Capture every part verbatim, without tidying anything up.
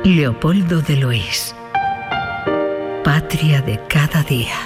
Leopoldo de Luis. Patria de cada día.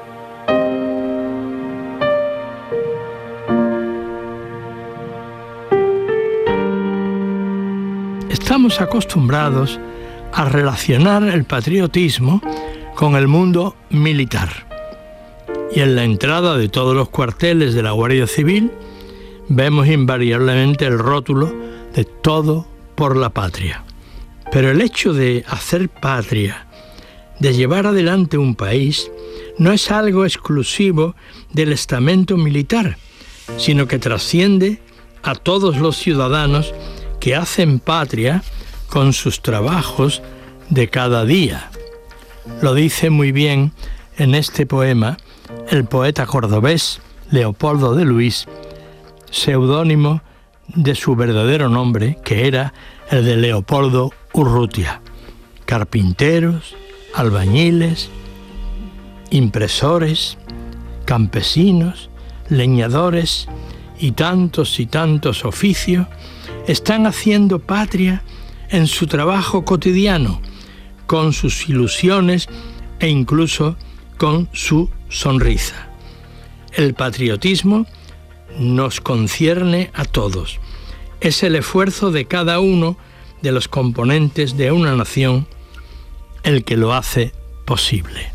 Estamos acostumbrados a relacionar el patriotismo con el mundo militar. Y en la entrada de todos los cuarteles de la Guardia Civil vemos invariablemente el rótulo de todo por la patria. Pero el hecho de hacer patria, de llevar adelante un país, no es algo exclusivo del estamento militar, sino que trasciende a todos los ciudadanos que hacen patria con sus trabajos de cada día. Lo dice muy bien en este poema el poeta cordobés Leopoldo de Luis, seudónimo de su verdadero nombre, que era el de Leopoldo Urrutia. Carpinteros, albañiles, impresores, campesinos, leñadores y tantos y tantos oficios están haciendo patria en su trabajo cotidiano, con sus ilusiones e incluso con su sonrisa. El patriotismo nos concierne a todos. Es el esfuerzo de cada uno de los componentes de una nación el que lo hace posible.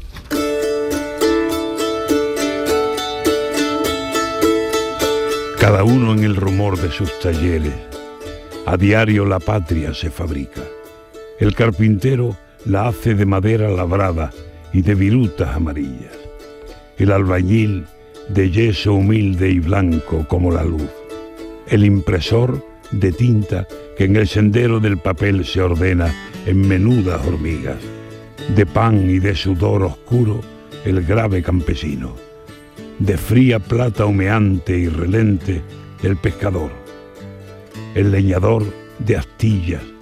Cada uno en el rumor de sus talleres, a diario la patria se fabrica. El carpintero la hace de madera labrada y de virutas amarillas. El albañil de yeso humilde y blanco como la luz. El impresor de tinta que en el sendero del papel se ordena en menudas hormigas. De pan y de sudor oscuro el grave campesino. De fría plata humeante y relente el pescador. El leñador de astillas